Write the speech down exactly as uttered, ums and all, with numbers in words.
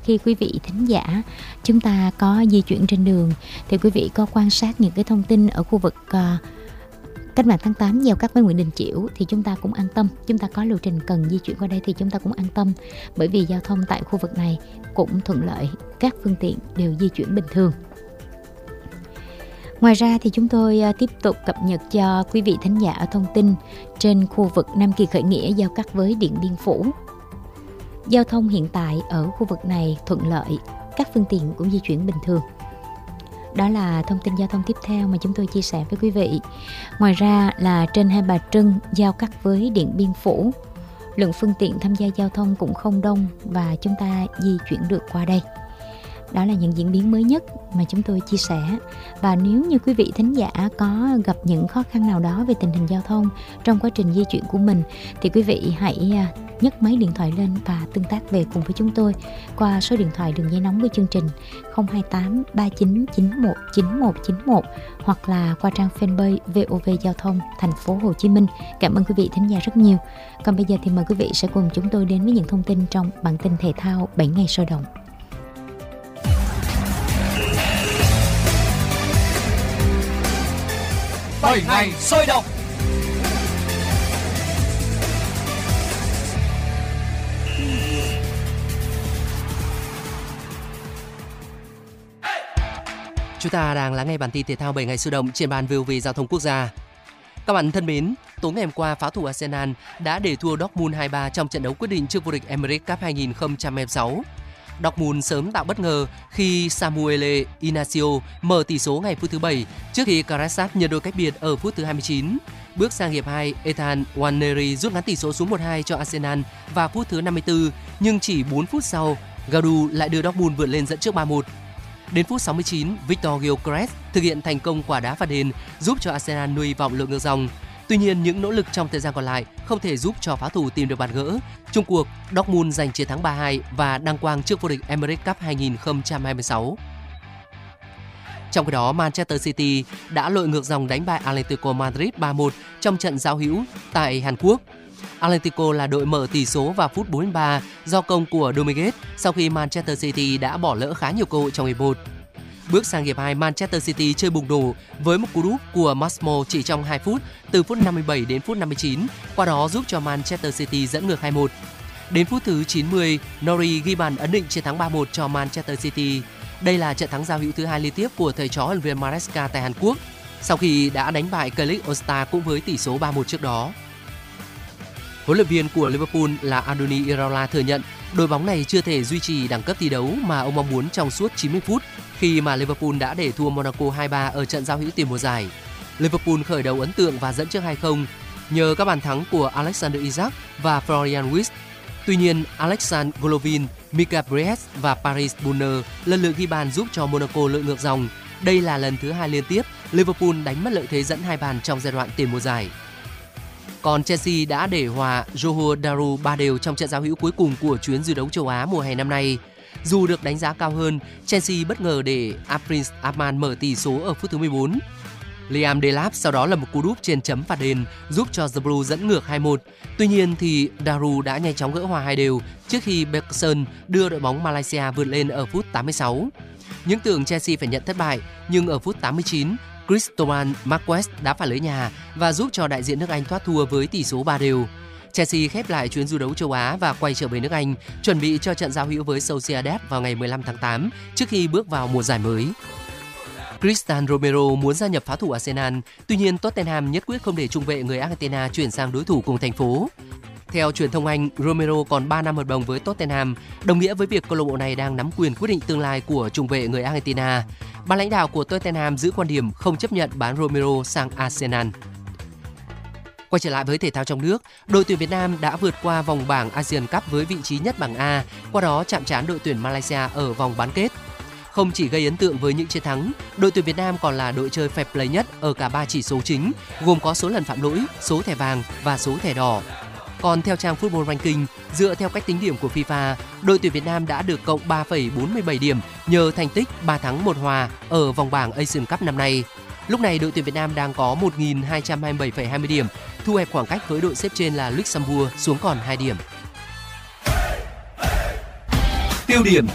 khi quý vị thính giả chúng ta có di chuyển trên đường thì quý vị có quan sát những cái thông tin ở khu vực uh, Cách mạng tháng tám giao cắt với Nguyễn Đình Chiểu thì chúng ta cũng an tâm. Chúng ta có lộ trình cần di chuyển qua đây thì chúng ta cũng an tâm, bởi vì giao thông tại khu vực này cũng thuận lợi, các phương tiện đều di chuyển bình thường. Ngoài ra thì chúng tôi tiếp tục cập nhật cho quý vị thính giả thông tin trên khu vực Nam Kỳ khởi nghĩa giao cắt với Điện Biên Phủ. Giao thông hiện tại ở khu vực này thuận lợi, các phương tiện cũng di chuyển bình thường. Đó là thông tin giao thông tiếp theo mà chúng tôi chia sẻ với quý vị. Ngoài ra là trên Hai Bà Trưng giao cắt với Điện Biên Phủ, lượng phương tiện tham gia giao thông cũng không đông và chúng ta di chuyển được qua đây. Đó là những diễn biến mới nhất mà chúng tôi chia sẻ. Và nếu như quý vị thính giả có gặp những khó khăn nào đó về tình hình giao thông trong quá trình di chuyển của mình thì quý vị hãy nhấc máy điện thoại lên và tương tác về cùng với chúng tôi qua số điện thoại đường dây nóng của chương trình không hai tám ba chín chín một chín một chín một hoặc là qua trang fanpage vê o vê Giao thông Thành phố Hồ Chí Minh. Cảm ơn quý vị thính giả rất nhiều. Còn bây giờ thì mời quý vị sẽ cùng chúng tôi đến với những thông tin trong bản tin thể thao bảy ngày sôi động. bảy ngày sôi động. Chúng ta đang lắng nghe bản tin thể thao bảy ngày sôi động trên ban vê o vê Giao thông Quốc gia. Các bạn thân mến, tối ngày hôm qua pháo thủ Arsenal đã để thua Dortmund hai ba trong trận đấu quyết định trước vô địch Emirates Cup hai không hai sáu. Dortmund sớm tạo bất ngờ khi Samuel Inacio mở tỷ số ngày phút thứ bảy trước khi Karasat nhận đôi cách biệt ở phút thứ hai mươi chín. Bước sang hiệp hai, Ethan Nwaneri rút ngắn tỷ số xuống một hai cho Arsenal vào phút thứ năm mươi tư, nhưng chỉ bốn phút sau, Gaudu lại đưa Dortmund vượt lên dẫn trước ba một. Đến phút sáu mươi chín, Victor Gyökeres thực hiện thành công quả đá phạt đền giúp cho Arsenal nuôi hy vọng lội ngược dòng. Tuy nhiên, những nỗ lực trong thời gian còn lại không thể giúp cho pháo thủ tìm được bàn gỡ. Chung cuộc, Dortmund giành chiến thắng ba hai và đăng quang trước vô địch Emirates Cup hai không hai sáu. Trong khi đó, Manchester City đã lội ngược dòng đánh bại Atletico Madrid ba một trong trận giao hữu tại Hàn Quốc. Atletico là đội mở tỷ số vào phút bốn mươi ba do công của Dominguez sau khi Manchester City đã bỏ lỡ khá nhiều cơ hội trong hiệp một. Bước sang hiệp hai, Manchester City chơi bùng nổ với một cú đúp của Masmo chỉ trong hai phút, từ phút năm mươi bảy đến phút năm mươi chín, qua đó giúp cho Manchester City dẫn ngược hai một. Đến phút thứ chín mươi, Norri ghi bàn ấn định chiến thắng ba một cho Manchester City. Đây là trận thắng giao hữu thứ hai liên tiếp của thầy trò huấn luyện viên Maresca tại Hàn Quốc, sau khi đã đánh bại Kelly Ostar cũng với tỷ số ba một trước đó. Huấn luyện viên của Liverpool là Andoni Iraola thừa nhận đội bóng này chưa thể duy trì đẳng cấp thi đấu mà ông mong muốn trong suốt chín mươi phút khi mà Liverpool đã để thua Monaco hai ba ở trận giao hữu tiền mùa giải. Liverpool khởi đầu ấn tượng và dẫn trước hai không nhờ các bàn thắng của Alexander Isak và Florian Wirtz. Tuy nhiên, Alexander Golovin, Mika Brez và Paris Brunner lần lượt ghi bàn giúp cho Monaco lội ngược dòng. Đây là lần thứ hai liên tiếp Liverpool đánh mất lợi thế dẫn hai bàn trong giai đoạn tiền mùa giải. Còn Chelsea đã để hòa Johor Darul ba đều trong trận giao hữu cuối cùng của chuyến du đấu châu Á mùa hè năm nay. Dù được đánh giá cao hơn, Chelsea bất ngờ để Prince Ahmad mở tỷ số ở phút thứ mười bốn. Liam Delap sau đó là một cú đúp trên chấm phạt đền giúp cho The Blues dẫn ngược hai một. Tuy nhiên thì Darul đã nhanh chóng gỡ hòa hai đều trước khi Bergson đưa đội bóng Malaysia vượt lên ở phút tám mươi sáu. Những tưởng Chelsea phải nhận thất bại, nhưng ở phút tám mươi chín, Cristobal Marquez đã phải lấy nhà và giúp cho đại diện nước Anh thoát thua với tỷ số ba đều. Chelsea khép lại chuyến du đấu châu Á và quay trở về nước Anh, chuẩn bị cho trận giao hữu với Sociedad vào ngày mười lăm tháng tám trước khi bước vào mùa giải mới. Christian Romero muốn gia nhập pháo thủ Arsenal, tuy nhiên Tottenham nhất quyết không để trung vệ người Argentina chuyển sang đối thủ cùng thành phố. Theo truyền thông Anh, Romero còn ba năm hợp đồng với Tottenham, đồng nghĩa với việc câu lạc bộ này đang nắm quyền quyết định tương lai của trung vệ người Argentina. Ban lãnh đạo của Tottenham giữ quan điểm không chấp nhận bán Romero sang Arsenal. Quay trở lại với thể thao trong nước, đội tuyển Việt Nam đã vượt qua vòng bảng Asian Cup với vị trí nhất bảng A, qua đó chạm trán đội tuyển Malaysia ở vòng bán kết. Không chỉ gây ấn tượng với những chiến thắng, đội tuyển Việt Nam còn là đội chơi fair play nhất ở cả ba chỉ số chính, gồm có số lần phạm lỗi, số thẻ vàng và số thẻ đỏ. Còn theo trang Football Ranking, dựa theo cách tính điểm của FIFA, đội tuyển Việt Nam đã được cộng ba phẩy bốn mươi bảy điểm nhờ thành tích ba thắng một hòa ở vòng bảng Asian Cup năm nay. Lúc này đội tuyển Việt Nam đang có một nghìn hai trăm hai mươi bảy phẩy hai mươi điểm, thu hẹp khoảng cách với đội xếp trên là Luxembourg xuống còn hai điểm. Tiêu điểm